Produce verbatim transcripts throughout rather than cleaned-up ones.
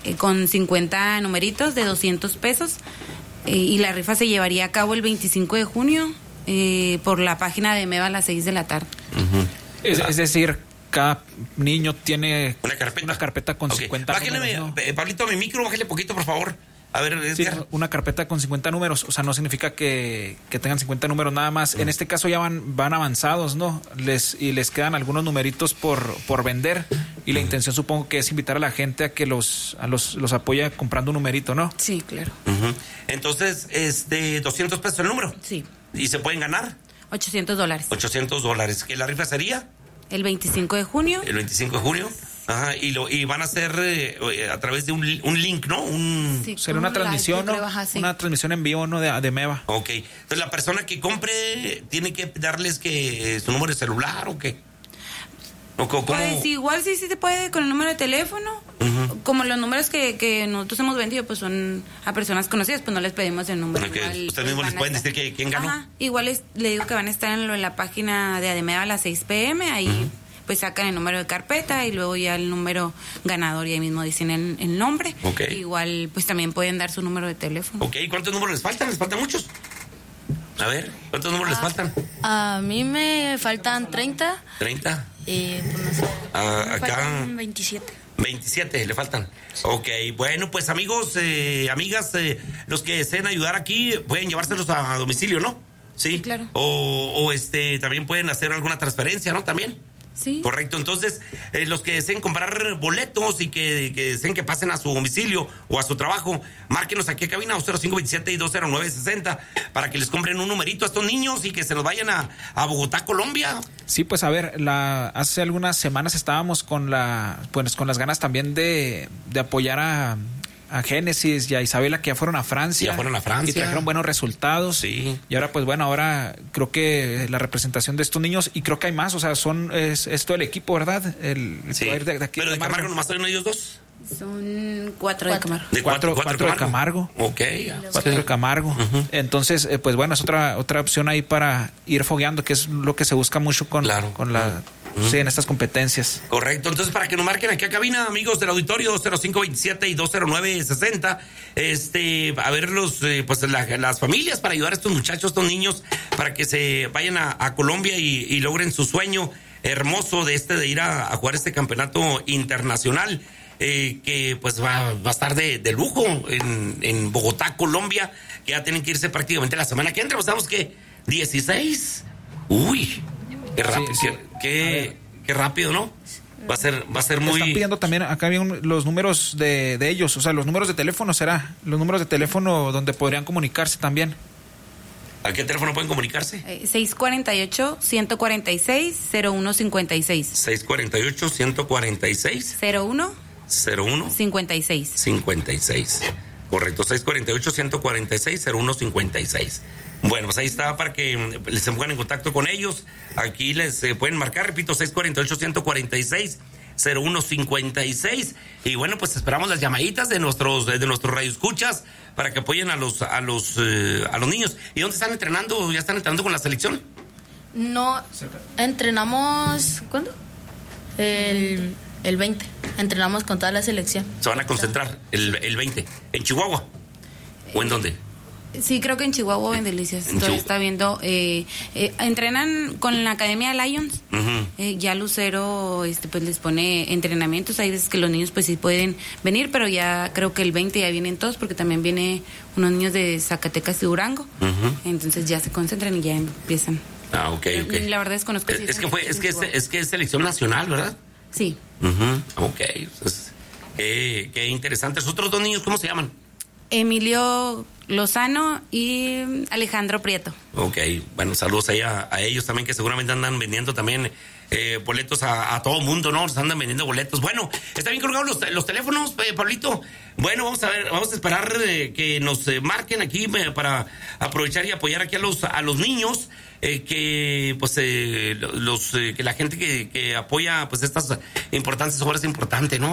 eh, con cincuenta numeritos de doscientos pesos. Eh, y la rifa se llevaría a cabo el veinticinco de junio eh, por la página de Meva a las seis de la tarde. Uh-huh. Es, es decir, cada niño tiene una carpeta, una carpeta con okay. cincuenta Bájale, números, ¿no? Pablito, mi micro, bájale poquito, por favor. A ver, sí, una carpeta con cincuenta números, o sea, no significa que, que tengan cincuenta números nada más. Mm. En este caso ya van van avanzados, ¿no? Les y les quedan algunos numeritos por por vender y la mm. intención supongo que es invitar a la gente a que los a los los apoye comprando un numerito, ¿no? Sí, claro. Uh-huh. Entonces, este doscientos pesos el número. Sí. ¿Y se pueden ganar? ochocientos dólares. ochocientos dólares. ¿Qué la rifa sería? El veinticinco de junio. El veinticinco de junio. Ajá, y lo y van a hacer eh, a través de un, un link, ¿no? Un sí, será una transmisión, ¿no? Creo, sí. Una transmisión en vivo, ¿no? De, de Meva. Ok. Entonces, la persona que compre tiene que darles que su número de celular o qué. ¿O cómo? Pues igual sí, sí se puede con el número de teléfono. Uh-huh. Como los números que, que nosotros hemos vendido, pues son a personas conocidas, pues no les pedimos el número. Okay. Igual, ustedes mismos les pueden decir que, quién ganó. Ajá. Igual es, le digo que van a estar en, lo, en la página de Ademeva a las seis pm, ahí... Uh-huh. Pues sacan el número de carpeta y luego ya el número ganador y ahí mismo dicen el, el nombre. Okay. Igual pues también pueden dar su número de teléfono. Ok, ¿cuántos números les faltan? ¿Les faltan muchos? A ver, ¿cuántos números ah, les faltan? A mí me faltan treinta. ¿treinta? Y pues no sé. Ah, me acá faltan veintisiete. veintisiete le faltan. Ok, bueno, pues amigos, eh, amigas, eh, los que deseen ayudar aquí pueden llevárselos a, a domicilio, ¿no? Sí, sí, claro. O, o este también pueden hacer alguna transferencia, ¿no? También. Sí. Correcto, entonces eh, los que deseen comprar boletos y que, que deseen que pasen a su domicilio o a su trabajo, márquenos aquí a cabina cero cinco veintisiete y dos cero nueve sesenta para que les compren un numerito a estos niños y que se nos vayan a, a Bogotá, Colombia. Sí, pues a ver, la, hace algunas semanas estábamos con la pues con las ganas también de, de apoyar a a Génesis y a Isabela, que ya fueron a Francia. Ya fueron a Francia. Y trajeron buenos resultados. Sí. Y ahora, pues bueno, ahora creo que la representación de estos niños, y creo que hay más, o sea, son es, es todo el equipo, ¿verdad? El, sí. el de, de aquí Pero de Camargo, Camargo nomás son ellos dos. Son cuatro de Camargo. De cuatro, cuatro, cuatro de Camargo. Ok. Cuatro de Camargo. Uh-huh. Entonces, eh, pues bueno, es otra otra opción ahí para ir fogueando, que es lo que se busca mucho con, claro. con la... Uh-huh. Sí, en estas competencias. Correcto, entonces para que nos marquen aquí a cabina, amigos del auditorio cero cinco veintisiete y dos cero nueve sesenta, este, a ver los, eh, pues la, las familias para ayudar a estos muchachos, estos niños, para que se vayan a, a Colombia y, y logren su sueño hermoso de este de ir a, a jugar este campeonato internacional, eh, que pues va, va a estar de, de lujo en, en Bogotá, Colombia, que ya tienen que irse prácticamente la semana que entra, pues estamos que dieciséis, uy. Qué rápido, sí, sí. Qué, qué rápido, ¿no? Va a ser, va a ser muy... Están pidiendo también, acá había un, los números de, de ellos, o sea, los números de teléfono será, los números de teléfono donde podrían comunicarse también. ¿A qué teléfono pueden comunicarse? Eh, seis cuatro ocho, uno cuatro seis, cero uno cinco seis. seis cuatro ocho, uno cuatro seis. cero uno. cero uno. cincuenta y seis. cincuenta y seis. Correcto, seis cuatro ocho, uno cuatro seis, cero uno cinco seis. Bueno, pues ahí está para que les se pongan en contacto con ellos. Aquí les eh, pueden marcar, repito, seis cuatro ocho, uno cuatro seis, cero uno cinco seis. Y bueno, pues esperamos las llamaditas de nuestros de nuestros radioescuchas para que apoyen a los a los eh, a los niños. ¿Y dónde están entrenando? ¿Ya están entrenando con la selección? No, entrenamos ¿cuándo? El el veinte. Entrenamos con toda la selección. Se van a concentrar el el veinte en Chihuahua. ¿O en dónde? Sí, creo que en Chihuahua o en Delicias. Todavía está viendo. Eh, eh, entrenan con la Academia Lions. Uh-huh. Eh, ya Lucero este, pues les pone entrenamientos. Hay veces que los niños pues sí pueden venir, pero ya creo que el veinte ya vienen todos, porque también viene unos niños de Zacatecas y Durango. Uh-huh. Entonces ya se concentran y ya empiezan. Ah, ok, ok. La verdad es conozco. Es, si es que fue, es que es, es que es selección nacional, ¿verdad? Sí. Uh-huh. Ok. Pues, qué, qué interesante. ¿Los otros dos niños cómo se llaman? Emilio Lozano y Alejandro Prieto. Ok, bueno, saludos ahí a, a ellos también, que seguramente andan vendiendo también eh, boletos a, a todo mundo, ¿no? Andan vendiendo boletos. Bueno, está bien colgados los, los teléfonos, eh, Pablito. Bueno, vamos a ver, vamos a esperar eh, que nos eh, marquen aquí eh, para aprovechar y apoyar aquí a los a los niños. Eh, que pues eh, los eh, que la gente que, que apoya pues estas importantes obras es importante, ¿no?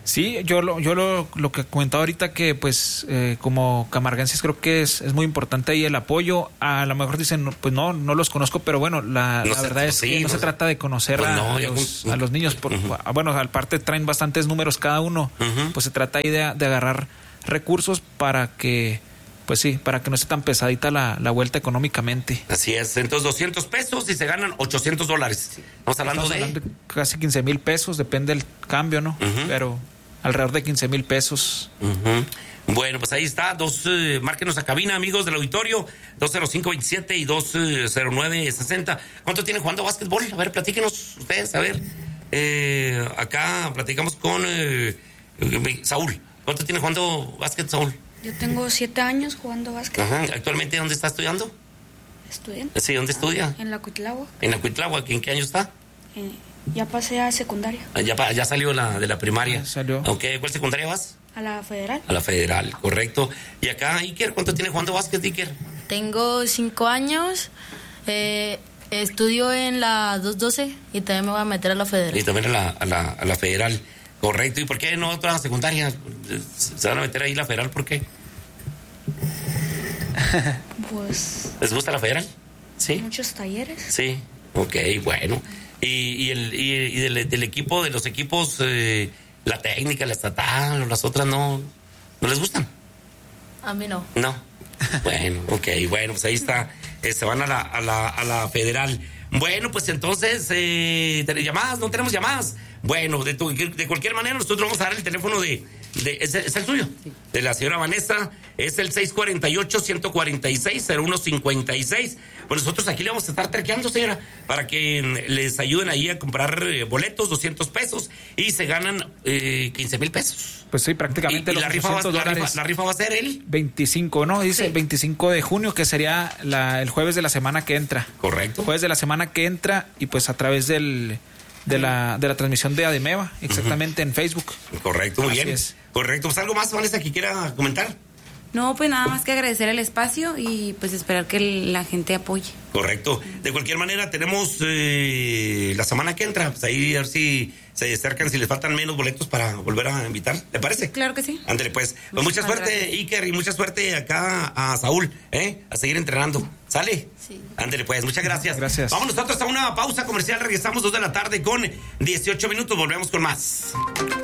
Sí, yo lo, yo lo, lo que comentaba ahorita que pues eh, como camarguenses creo que es, es muy importante ahí el apoyo. A lo mejor dicen, pues no, no los conozco, pero bueno, la, no la se, verdad es sí, que no, no se trata de conocer pues a, no, los, a los niños. Por, uh-huh. Bueno, aparte traen bastantes números cada uno, uh-huh. pues se trata ahí de, de agarrar recursos para que, pues sí, para que no esté tan pesadita la, la vuelta económicamente. Así es, entonces doscientos pesos y se ganan ochocientos dólares. Estamos hablando, Estamos de... hablando de casi quince mil pesos, depende del cambio, ¿no? Uh-huh. Pero alrededor de quince mil pesos. Uh-huh. Bueno, pues ahí está. Dos, eh, márquenos a cabina, amigos del auditorio. dos cero cinco veintisiete y dos cero nueve sesenta. ¿Cuánto tienen jugando básquetbol? A ver, platíquenos ustedes. A ver, eh, acá platicamos con eh, Saúl. ¿Cuánto tiene jugando básquet, Saúl? Yo tengo siete años jugando básquet. Ajá. ¿Actualmente dónde está estudiando? Estudiante. Sí, ¿dónde estudia? En la Cuitláhuac. En la Cuitláhuac. ¿En qué año está? Eh, ya pasé a secundaria. Ah, ya, ya salió la, de la primaria. Ya salió. Okay. ¿Cuál secundaria vas? A la federal. A la federal, correcto. Y acá, Iker, ¿cuánto tiene jugando básquet, Iker? Tengo cinco años. Eh, estudio en la doscientos doce y también me voy a meter a la federal. Y también a la, a la, a la federal. Correcto. ¿Y por qué no otra secundaria? ¿Se van a meter ahí la federal? ¿Por qué? Pues... ¿Les gusta la federal? Sí. Muchos talleres. Sí. Ok, bueno. ¿Y, y, el, y, y del, del equipo, de los equipos, eh, la técnica, la estatal, las otras no, no les gustan? A mí no. No. Bueno, ok, bueno, pues ahí está. Eh, se van a la, a la, a la federal. Bueno, pues entonces, eh, llamadas, no tenemos llamadas. Bueno, de, tu, de cualquier manera, nosotros vamos a dar el teléfono de... de ¿es, ¿Es el suyo? Sí. De la señora Vanessa. Es el seis cuatro ocho, uno cuatro seis, cero uno cinco seis. Pues nosotros aquí le vamos a estar traqueando, señora, para que les ayuden ahí a comprar eh, boletos, doscientos pesos, y se ganan eh, quince mil pesos. Pues sí, prácticamente. Y, y los la, rifa va, la, rifa, la rifa va a ser el... veinticinco, ¿no? Dice sí. El veinticinco de junio, que sería la, el jueves de la semana que entra. Correcto. Jueves de la semana que entra, y pues a través del... De la, de la transmisión de Ademeva, exactamente, uh-huh. en Facebook. Correcto, muy Así bien. Es. Correcto. ¿Pues algo más, Vanessa, que quiera comentar? No, pues nada más que agradecer el espacio y pues esperar que la gente apoye. Correcto. De cualquier manera, tenemos eh, la semana que entra, pues ahí a ver si se acercan, si les faltan menos boletos para volver a invitar. ¿Le parece? Claro que sí. Ándale, pues. Pues mucha suerte, gracias. Iker, y mucha suerte acá a Saúl, ¿eh? A seguir entrenando. ¿Sale? Sí. Ándale, pues. Muchas gracias. Gracias. Vamos nosotros a una pausa comercial. Regresamos dos de la tarde con dieciocho minutos. Volvemos con más.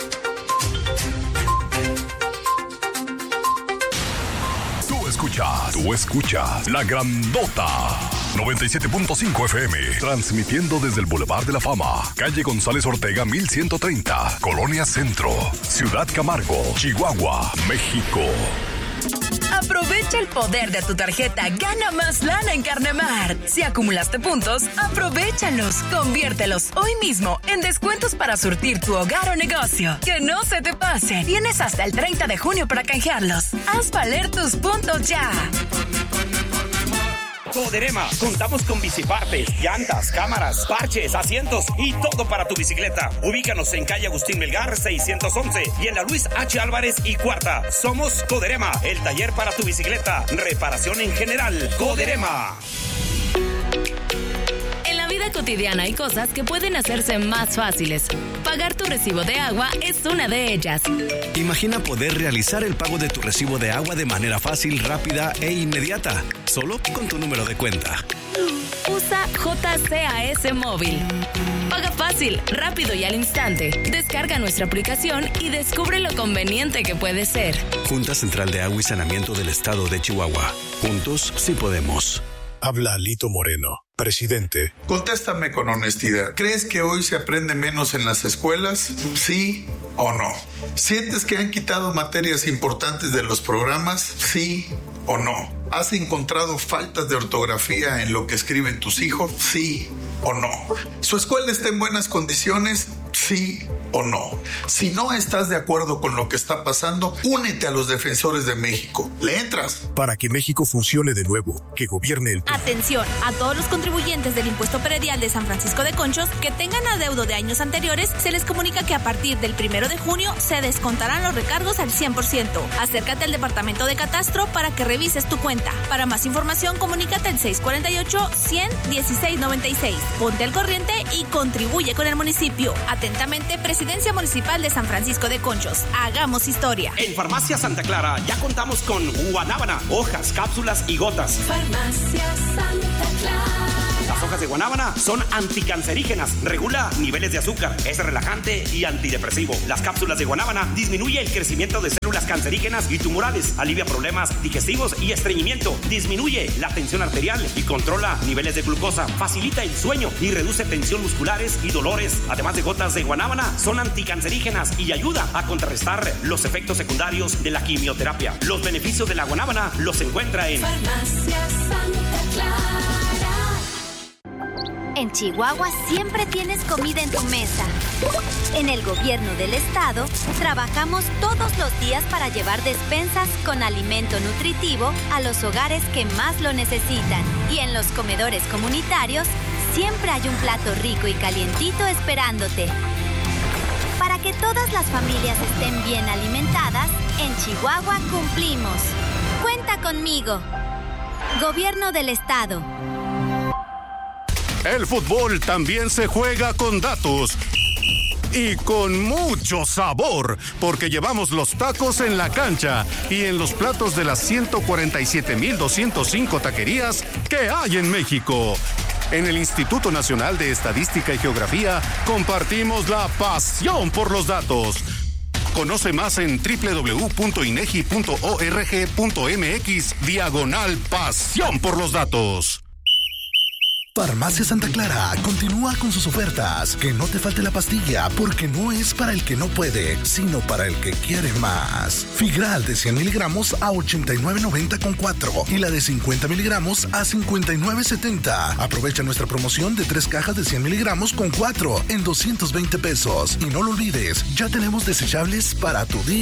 Escuchas, tú escuchas La Grandota noventa y siete punto cinco F M, transmitiendo desde el Boulevard de la Fama, calle González Ortega mil ciento treinta, Colonia Centro, Ciudad Camargo, Chihuahua, México. Aprovecha el poder de tu tarjeta Gana Más Lana en Carnemar. Si acumulaste puntos, aprovéchalos. Conviértelos hoy mismo en descuentos para surtir tu hogar o negocio. Que no se te pase. Tienes hasta el treinta de junio para canjearlos. Haz valer tus puntos ya. Coderema, contamos con bicipartes, llantas, cámaras, parches, asientos y todo para tu bicicleta. Ubícanos en calle Agustín Melgar seiscientos once y en la Luis H. Álvarez y Cuarta. Somos Coderema, el taller para tu bicicleta. Reparación en general. Coderema. En la vida cotidiana hay cosas que pueden hacerse más fáciles. Pagar tu recibo de agua es una de ellas. Imagina poder realizar el pago de tu recibo de agua de manera fácil, rápida e inmediata, solo con tu número de cuenta. Usa J C A S Móvil. Paga fácil, rápido y al instante. Descarga nuestra aplicación y descubre lo conveniente que puede ser. Junta Central de Agua y Saneamiento del Estado de Chihuahua. Juntos sí podemos. Habla Alito Moreno, presidente. Contéstame con honestidad. ¿Crees que hoy se aprende menos en las escuelas? ¿Sí o no? ¿Sientes que han quitado materias importantes de los programas? ¿Sí o no? ¿Has encontrado faltas de ortografía en lo que escriben tus hijos? ¿Sí o no? ¿Su escuela está en buenas condiciones? ¿Sí o no? Si no estás de acuerdo con lo que está pasando, únete a los defensores de México. ¿Le entras? Para que México funcione de nuevo, que gobierne el... Atención a todos los contribuyentes del impuesto predial de San Francisco de Conchos que tengan adeudo de años anteriores, se les comunica que a partir del primero de junio se descontarán los recargos al cien por ciento. Acércate al departamento de catastro para que revises tu cuenta. Para más información, comunícate al seis cuatro ocho, cien, dieciséis noventa y seis. Ponte al corriente y contribuye con el municipio. Atención. Atentamente, Presidencia Municipal de San Francisco de Conchos. Hagamos historia. En Farmacia Santa Clara ya contamos con guanábana, hojas, cápsulas y gotas. Farmacia Santa Clara. Las hojas de guanábana son anticancerígenas, regula niveles de azúcar, es relajante y antidepresivo. Las cápsulas de guanábana disminuye el crecimiento de células cancerígenas y tumorales, alivia problemas digestivos y estreñimiento, disminuye la tensión arterial y controla niveles de glucosa, facilita el sueño y reduce tensión musculares y dolores. Además de gotas de guanábana, son anticancerígenas y ayuda a contrarrestar los efectos secundarios de la quimioterapia. Los beneficios de la guanábana los encuentra en Farmacia Santa Clara. En Chihuahua siempre tienes comida en tu mesa. En el gobierno del estado trabajamos todos los días para llevar despensas con alimento nutritivo a los hogares que más lo necesitan. Y en los comedores comunitarios siempre hay un plato rico y calientito esperándote. Para que todas las familias estén bien alimentadas, en Chihuahua cumplimos. Cuenta conmigo. Gobierno del estado. El fútbol también se juega con datos y con mucho sabor, porque llevamos los tacos en la cancha y en los platos de las ciento cuarenta y siete mil doscientos cinco taquerías que hay en México. En el Instituto Nacional de Estadística y Geografía compartimos la pasión por los datos. Conoce más en doble u doble u doble u punto inegi punto org punto mx diagonal pasión por los datos. Farmacia Santa Clara continúa con sus ofertas. Que no te falte la pastilla, porque no es para el que no puede, sino para el que quiere más. Figral de cien miligramos a ochenta y nueve noventa con cuatro y la de cincuenta miligramos a cincuenta y nueve setenta. Aprovecha nuestra promoción de tres cajas de cien miligramos con cuatro en doscientos veinte pesos. Y no lo olvides, ya tenemos desechables para tu día.